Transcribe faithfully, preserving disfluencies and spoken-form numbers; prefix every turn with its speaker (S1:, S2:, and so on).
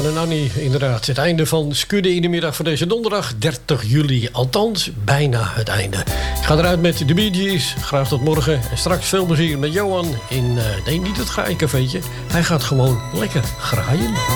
S1: en Annie, inderdaad. Het einde van Skudde in de middag van deze donderdag, dertig juli. Althans, bijna het einde. Ik ga eruit met de Bee Gees. Graag tot morgen. En straks veel plezier met Johan in... Uh, nee, niet het graaicafeetje. Hij gaat gewoon lekker graaien.